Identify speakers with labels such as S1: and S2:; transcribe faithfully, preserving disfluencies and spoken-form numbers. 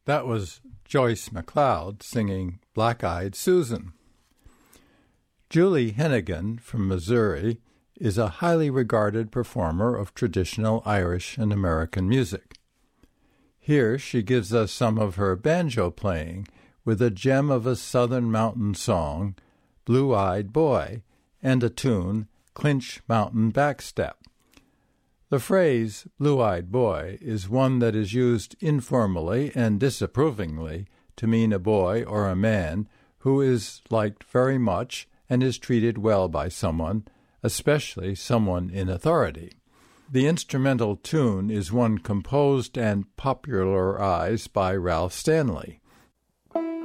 S1: That was Joyce McLeod singing Black-Eyed Susan. Julie Hennigan from Missouri is a highly regarded performer of traditional Irish and American music. Here she gives us some of her banjo playing with a gem of a Southern mountain song, Blue-Eyed Boy, and a tune, Clinch Mountain Backstep. The phrase blue-eyed boy is one that is used informally and disapprovingly to mean a boy or a man who is liked very much and is treated well by someone, especially someone in authority. The instrumental tune is one composed and popularized by Ralph Stanley.